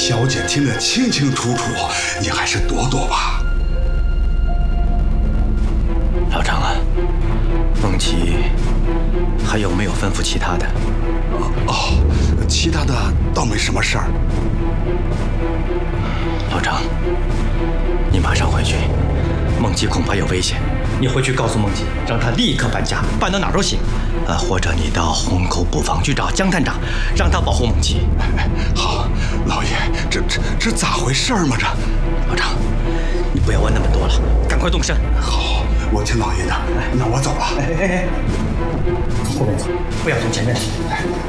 小姐听得清清楚楚，你还是躲躲吧。 老张啊，孟琪还有没有吩咐其他的？ 其他的倒没什么事儿。 老张，你马上回去，孟琪恐怕有危险。你回去告诉孟琪，让他立刻搬家，搬到哪儿都行。或者你到虹口布防去找江探长，让他保护孟琪。 好，老爷，这咋回事嘛？这， 老张，你不要问那么多了，赶快动身。 好，我听老爷的。那我走了。 后面走，不要从前面走。